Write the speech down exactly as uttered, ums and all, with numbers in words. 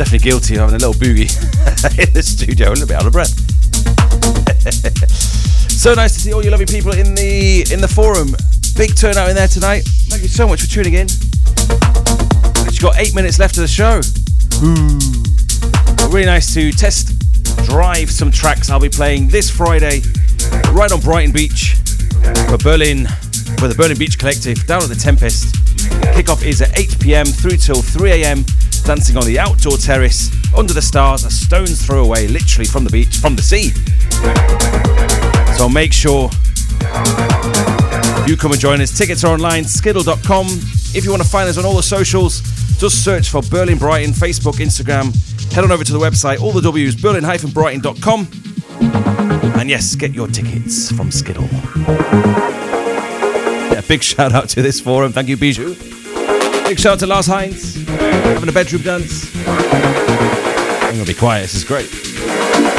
definitely guilty of having a little boogie in the studio, a little bit out of breath. So nice to see all you lovely people in the in the forum. Big turnout in there tonight. Thank you so much for tuning in. We've got eight minutes left of the show. Ooh. Really nice to test drive some tracks I'll be playing this Friday right on Brighton Beach for Berlin, for the Berlin Beach Collective down at the Tempest. Kickoff is at eight p.m. through till three a.m. dancing on the outdoor terrace under the stars, a stone's throw away, literally from the beach, from the sea. So make sure you come and join us. Tickets are online, skiddle dot com. If you want to find us on all the socials, just search for Berlin Brighton, Facebook, Instagram. Head on over to the website, all the W's, berlin dash brighton dot com. And yes, get your tickets from Skiddle. Yeah, big shout out to this forum. Thank you, Bijou. Big shout out to Lars Heinz, having a bedroom dance. I'm going to be quiet, this is great.